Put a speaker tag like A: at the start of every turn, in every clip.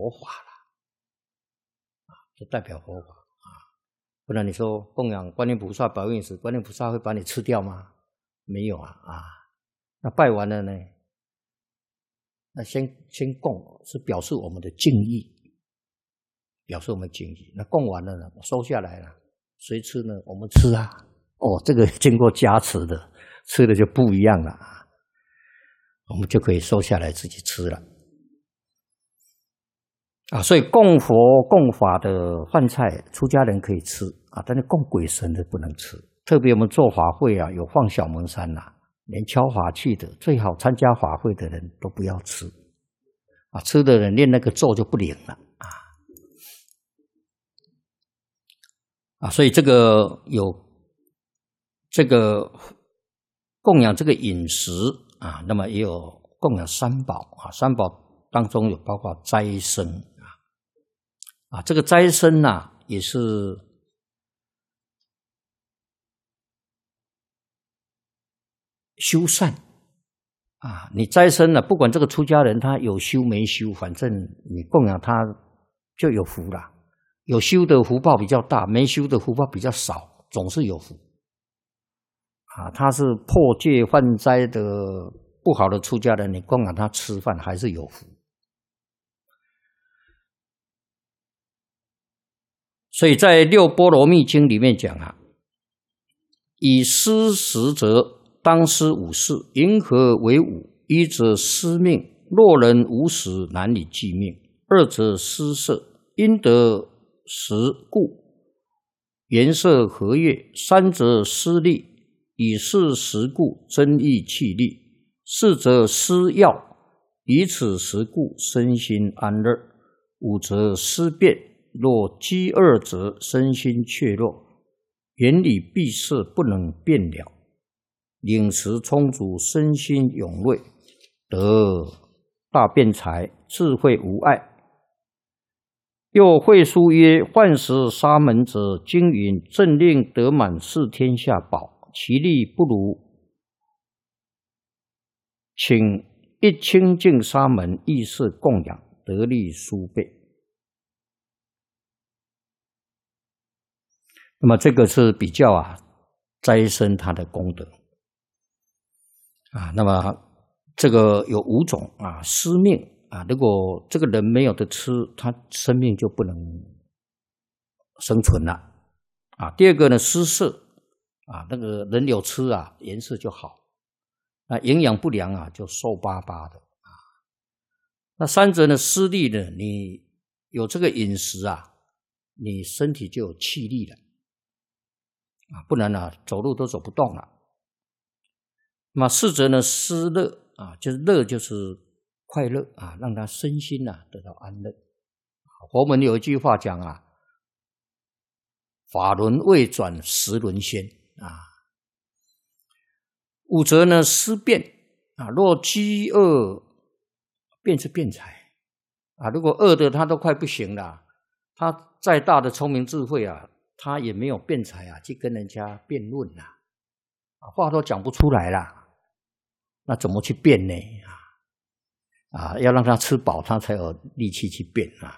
A: 佛法了，就代表佛法啊。不然你说供养观音菩萨、宝应石，观音菩萨会把你吃掉吗？没有啊那拜完了呢？那先供是表示我们的敬意，表示我们敬意。那供完了呢，收下来了，谁吃呢？我们吃啊。这个经过加持的，吃的就不一样了啊。我们就可以收下来自己吃了啊。所以供佛供法的饭菜，出家人可以吃啊，但是供鬼神的不能吃。特别我们做法会啊，有放小蒙山啊，连敲法器的，最好参加法会的人都不要吃啊，吃的人念那个咒就不灵了啊。所以这个有这个供养这个饮食啊，那么也有供养三宝啊，三宝当中有包括斋僧啊，这个斋僧啊也是修善啊，你斋僧啊，不管这个出家人他有修没修，反正你供养他就有福了。有修的福报比较大，没修的福报比较少，总是有福啊。他是破戒犯灾的不好的出家人，你供养他吃饭还是有福。所以在《六波罗蜜经》里面讲啊，以施食者当施五事，云何为五？一则施命，若人无食，难以继命；二则施色，因得食故，颜色和悦；三则施力，以是食故，增益气力；四则施药，以此食故，身心安乐；五则施便，若饥饿者，身心怯弱，眼里闭塞，不能辨了。饮食充足，身心踊跃，得大辩才，智慧无碍。又会书曰：患食沙门者，经云：正令得满四天下宝，其力不如请一清净沙门意识供养，得力数倍。那么这个是比较啊斋僧他的功德啊。那么这个有5种啊，施命啊，如果这个人没有得吃，他生命就不能生存了啊。第二个呢，施色啊，那个人有吃啊，颜色就好。那营养不良啊，就瘦巴巴的啊。那三则呢，施力呢，你有这个饮食啊，你身体就有气力了啊，不然啊，走路都走不动了。那么四则呢，施乐啊，就是乐就是快乐啊，让他身心啊得到安乐。佛门有一句话讲啊，法轮未转，时轮先啊。五则呢，施辩啊，若饥饿，辩是辩才啊。如果饿的他都快不行了，他再大的聪明智慧啊，他也没有辩才啊，去跟人家辩论啊，话都讲不出来啦，那怎么去辩呢？要让他吃饱，他才有力气去辩啊。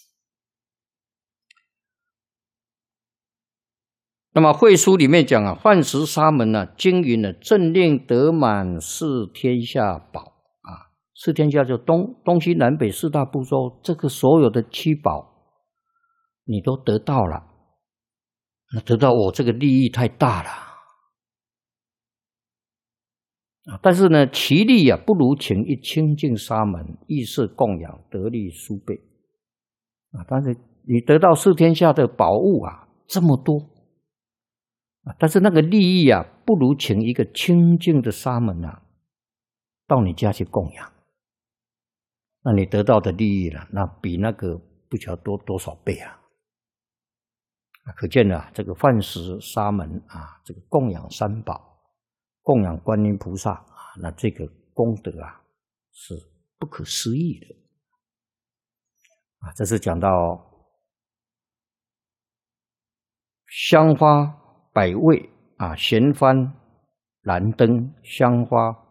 A: 那么会书里面讲啊，幻食沙门啊，经云呢，正令得满四天下宝啊，四天下就东西南北四大部洲，这个所有的7宝你都得到了，那得到我这个利益太大了啊。但是呢，其力啊不如请一清净沙门意识供养，得力数倍啊。但是你得到四天下的宝物啊这么多。但是那个利益啊，不如请一个清净的沙门啊，到你家去供养，那你得到的利益了，那比那个不晓得多少倍啊！可见了这个饭食沙门啊，这个供养三宝，供养观音菩萨啊，那这个功德啊是不可思议的啊！这是讲到香花百味啊，咸幡燃灯，香花